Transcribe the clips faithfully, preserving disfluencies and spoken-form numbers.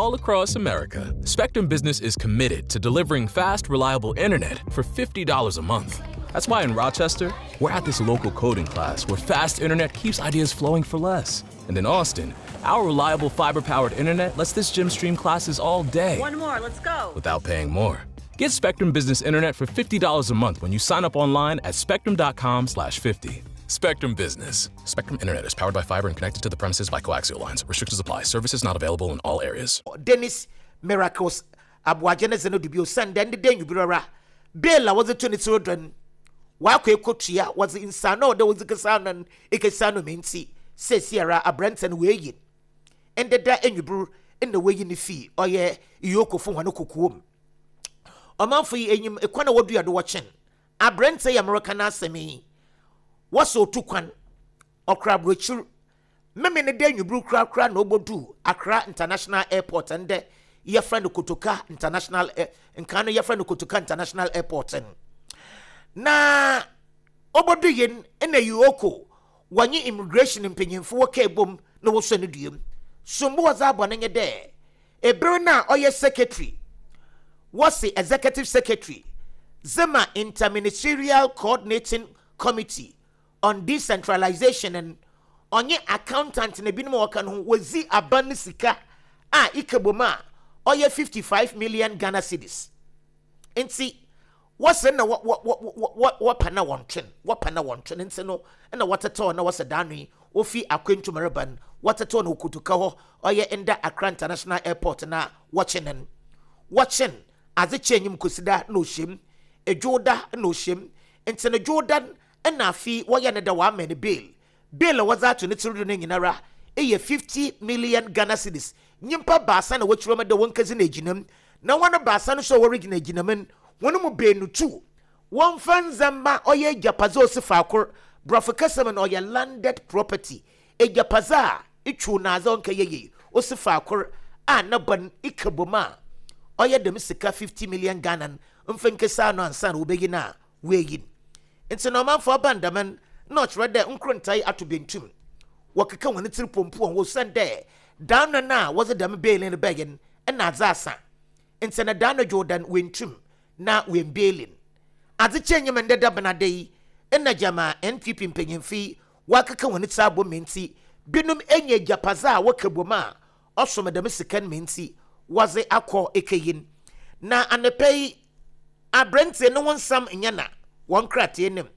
all across America, Spectrum Business is committed to delivering fast, reliable internet for fifty dollars a month. That's why in Rochester, we're at this local coding class where fast internet keeps ideas flowing for less. And in Austin, our reliable fiber-powered internet lets this gym stream classes all day. One more, let's go. Without paying more. Get Spectrum Business Internet for fifty dollars a month when you sign up online at spectrum.com slash 50. Spectrum Business. Spectrum Internet is powered by fiber and connected to the premises by coaxial lines. Restrictions apply. Services not available in all areas. Dennis Miracles Abuajene Zeno Dubio San then the day you brother. Bella was a twenty children. Wako Kotia was insano, there was a Casan and Ekasano Mincy, says Sierra a Brenton way. And the day and you brew in the way in the fee, or ye, Yoko for one cook. A month for you, a corner what you are watching. A Brent say American semi. What's so two quan or crab ritual? Meme the day you brew crab crab no do Accra International Airport and there your friend Kotoka International and Kano your friend Kotoka International Airport and na obodo yen ena yuoko wanye immigration impinyin fo kebom na wo so ne duem sombo waza abone nye de ebere na oye secretary what's the executive secretary Zema Interministerial Coordinating Committee on Decentralization and onye accountant ne binimo waka no wazi aban sika a ikeboma oye fifty-five million Ghana cedis enti what's in the what what what what what what pana one chin? What pana one chin? And say no, and the water tone, no, what's a danny, Ofi Aquin to Maraban, water tone who could to cover, or ye in the Accra International Airport now watching and watching as a chain him consider no shame, a Jordan no shame, and send a Jordan and a fee, why another one many bail. Bail was out to the children in Ara, a year fifty million Ghana cedis. Nyimpa Basan, which room at the one cousin aginem, no one of Basan so working aginaman. One more benu two. One fan zamba oye japazo se fakor brofakasaman oye landed property. E japaza ichu nazon kayeye o se fakor anaban ikaboma. Oye dem sika fifty million Ghana mfenkesa no ansan ubegina weyin. Nti no man for bandaman not read there unkrontai atubentum. Wakeka woni tripompu on wo sende down na was a dem bail in the begin and nazasa. Nti na down Jordan wintum. Na we bailing. As a change man de dabana day, and na jama N P P paying fee, wakaka when it's a minty, binum enye japaza wakaboma, also madame second minty, was a aqua ekayin. Na and the pay a brent no one some in yana, one crat in him.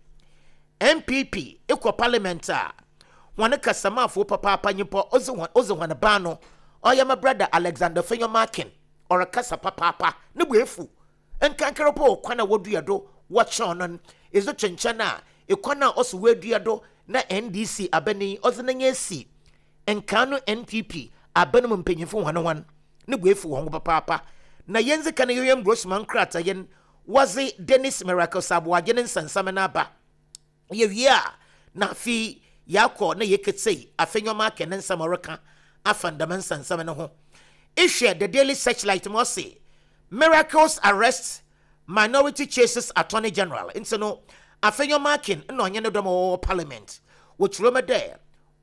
N P P, equal parliamentar. One a customer for papa panipo, also one, also one a bano, or ya my brother Alexander Finger Markin, or a casa papa, no wefu. And kankaropo kwana woduado watch on is the chenchana e kwana also weduado na N D C abeni ozenanye si and kanu N P P abeni mpenyefo one one ne gwefu won papa na yenze kana yoyem grossman krata yen wazi Dennis Miracles Abuajene nsansamena ba ye wia na fi yakọ na yeketsei afenyoma kenen samaraka afandaman nsansamena ho issue the Daily Searchlight mo say Miracles arrests minority chases Attorney General. Into no, Afenyo Markin, no Yenodamo Parliament, which rumor there.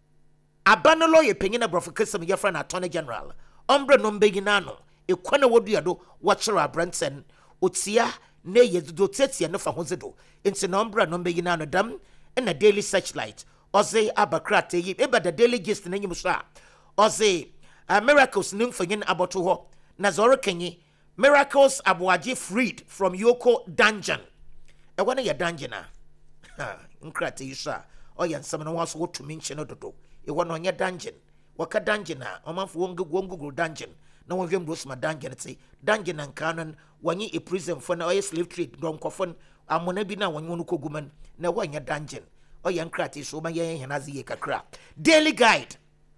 Abano lawyer pinging a brofakism your friend Attorney General. Ombre nombeginano, a quana would you do, watcher a Branson, Utsia, nay, do tetsia no for Hosedo. Into nombra nombeginano dam, and a Daily Searchlight. Oze Abacrate, eba the Daily Gist in Musha. Oze, a Miracles nymphing about to ho, Nazora Kenny. Miracles Abuaji freed from Yoko dungeon. E wana ya dungeon na. Ha, nkrate yisa. Oya nsama na waso wo to mention ododo. E wana onya dungeon. Waka dungeon na, omanfo wongu wongu dungeon. Na wonhwem bro sma dungeon say dungeon and canon wanyi a prison for na oya slave trade don kofon amona bi na wanyi wonu koguman na wanya dungeon. Oya nkrate so ma yen henazi ye kakra. Daily Guide.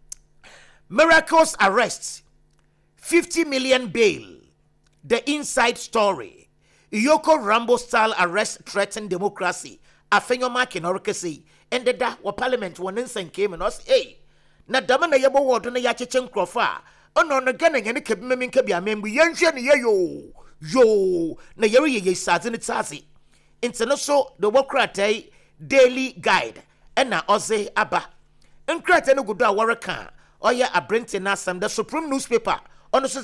Miracles arrests fifty million bail. The inside story. Yoko Rambo style arrest threatened democracy. Afenyo Markin Orkesi. And the da wa parliament one instant came and us, hey. Na dama na yabo wado na yache chen krofa. Ono na gana ngani kebi memin kebi amembu. Yenshe ni yo. Yo. Na yari ye ye sazi ni tazi. Inta so the Wokrate Daily Guide. Ena oze aba. Nkrate no gudu a waraka. Oya abrente nasam the Supreme newspaper. Ono